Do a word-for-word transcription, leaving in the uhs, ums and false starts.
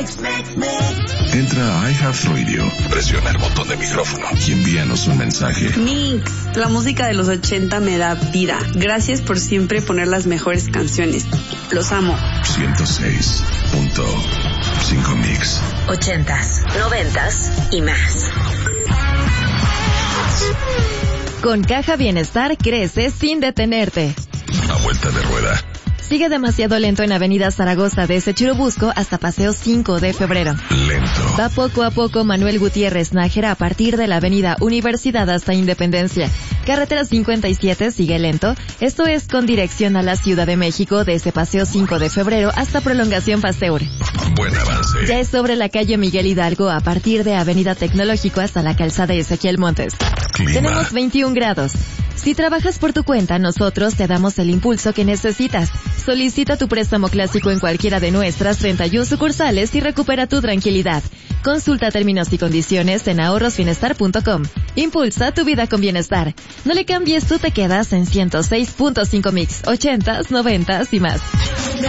Entra a iHeartRadio, presiona el botón de micrófono y envíanos un mensaje. Mix, la música de los ochenta me da vida. Gracias por siempre poner las mejores canciones. Los amo. ciento seis punto cinco Mix. Ochentas, noventas y más. Con Caja Bienestar crece sin detenerte. A vuelta de rueda. Sigue demasiado lento en Avenida Zaragoza desde Churubusco hasta Paseo cinco de febrero. Lento. Va poco a poco Manuel Gutiérrez Nájera a partir de la Avenida Universidad hasta Independencia. Carretera cincuenta y siete sigue lento. Esto es con dirección a la Ciudad de México desde Paseo cinco de febrero hasta Prolongación Pasteur. Buen avance. Ya es sobre la calle Miguel Hidalgo a partir de Avenida Tecnológico hasta la calzada Ezequiel Montes. Clima. Tenemos veintiún grados. Si trabajas por tu cuenta, nosotros te damos el impulso que necesitas. Solicita tu préstamo clásico en cualquiera de nuestras treinta y una sucursales y recupera tu tranquilidad. Consulta términos y condiciones en ahorros bienestar punto com. Impulsa tu vida con bienestar. No le cambies, tú te quedas en ciento seis punto cinco Mix, ochentas, noventas y más.